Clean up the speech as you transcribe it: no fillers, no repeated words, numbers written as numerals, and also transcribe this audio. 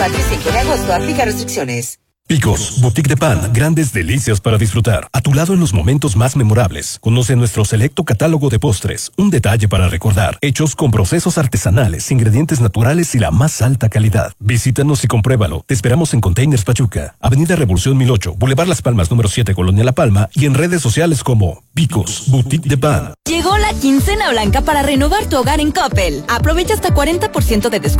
Al 5 de agosto, aplica restricciones. Picos, boutique de pan, grandes delicias para disfrutar. A tu lado en los momentos más memorables. Conoce nuestro selecto catálogo de postres. Un detalle para recordar. Hechos con procesos artesanales, ingredientes naturales y la más alta calidad. Visítanos y compruébalo. Te esperamos en Containers Pachuca, Avenida Revolución 1008, Boulevard Las Palmas número 7, Colonia La Palma, y en redes sociales como Picos, boutique de pan. Llegó la quincena blanca para renovar tu hogar en Coppel. Aprovecha hasta 40% de descuento